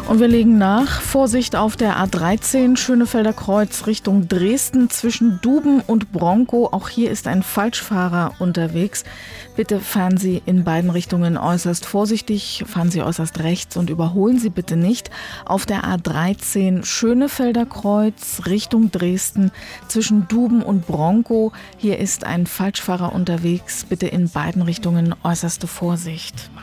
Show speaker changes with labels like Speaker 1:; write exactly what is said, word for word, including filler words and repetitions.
Speaker 1: Und wir legen nach. Vorsicht auf der A dreizehn, Schönefelder Kreuz Richtung Dresden zwischen Duben und Bronkow. Auch hier ist ein Falschfahrer unterwegs. Bitte fahren Sie in beiden Richtungen äußerst vorsichtig. Fahren Sie äußerst rechts und überholen Sie bitte nicht. Auf der A dreizehn, Schönefelder Kreuz Richtung Dresden zwischen Duben und Bronkow. Hier ist ein Falschfahrer unterwegs. Bitte in beiden Richtungen äußerste Vorsicht.